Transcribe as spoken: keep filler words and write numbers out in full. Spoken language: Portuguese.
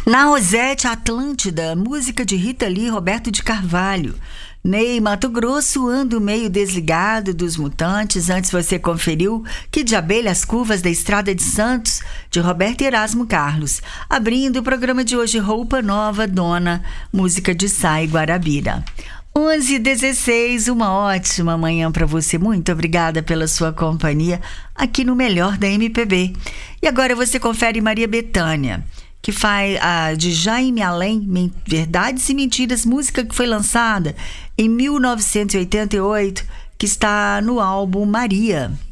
Na Rosete Atlântida, música de Rita Lee e Roberto de Carvalho. Ney Mato Grosso, ando meio desligado dos Mutantes. Antes você conferiu Que de Abelha as Curvas da Estrada de Santos, de Roberto Erasmo Carlos. Abrindo o programa de hoje, Roupa Nova, Dona, música de Sai Guarabira. onze e dezesseis, uma ótima manhã para você. Muito obrigada pela sua companhia aqui no Melhor da M P B. E agora você confere Maria Bethânia, que faz a de Jaime Além, Verdades e Mentiras, música que foi lançada em mil novecentos e oitenta e oito, que está no álbum Maria.